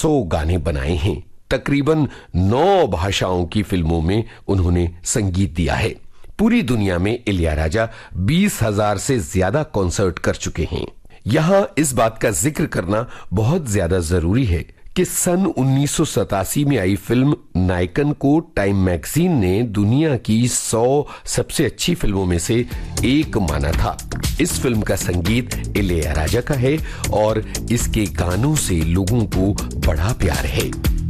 100 गाने बनाए हैं। तकरीबन 9 भाषाओं की फिल्मों में उन्होंने संगीत दिया है। पूरी दुनिया में इलैयाराजा 20,000 से ज्यादा कॉन्सर्ट कर चुके हैं। यहां इस बात का जिक्र करना बहुत ज्यादा जरूरी है कि सन 1987 में आई फिल्म नायकन को टाइम मैगजीन ने दुनिया की 100 सबसे अच्छी फिल्मों में से एक माना था। इस फिल्म का संगीत इलैयाराजा का है और इसके गानों से लोगों को बड़ा प्यार है।